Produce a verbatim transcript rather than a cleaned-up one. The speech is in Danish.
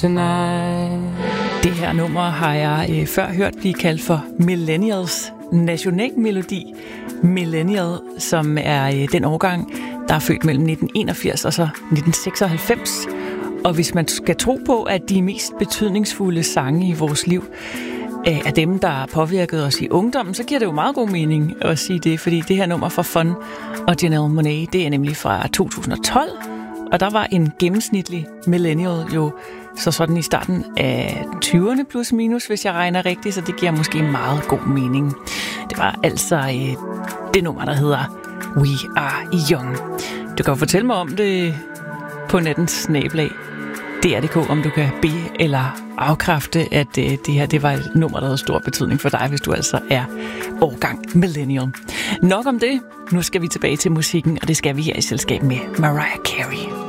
Tonight. Det her nummer har jeg øh, før hørt blive kaldt for Millennials nationalmelodi. Millennial, som er øh, den årgang, der er født mellem nitten enogfirs og så nitten seksoghalvfems. Og hvis man skal tro på, at de mest betydningsfulde sange i vores liv øh, er dem, der har påvirket os i ungdommen, så giver det jo meget god mening at sige det, fordi det her nummer fra Fun og Janelle Monáe, det er nemlig fra to tusind og tolv, og der var en gennemsnitlig millennial jo så sådan i starten af tyverne plus minus, hvis jeg regner rigtigt, så det giver måske meget god mening. Det var altså øh, det nummer, der hedder We Are Young. Du kan fortælle mig om det på nettens snablag. D R punktum d k, om du kan bede eller afkræfte, at øh, det her det var et nummer, der havde stor betydning for dig, hvis du altså er årgang millennial. Nok om det. Nu skal vi tilbage til musikken, og det skal vi her i selskab med Mariah Carey.